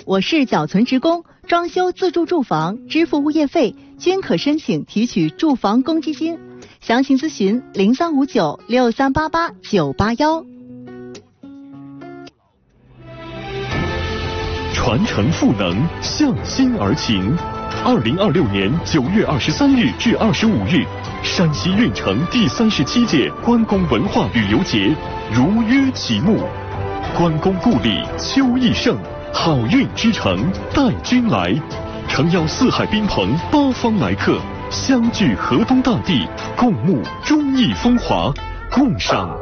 我市缴存职工装修自住住房支付物业费，均可申请提取住房公积金。详情咨询03596388-981。 传承赋能，向心而行。2026年9月23日至25日，山西运城第37届关公文化旅游节如约启幕。关公故里秋意盛，好运之城带君来。诚邀四海宾朋八方来客，相聚河东大地，共沐忠义风华，共赏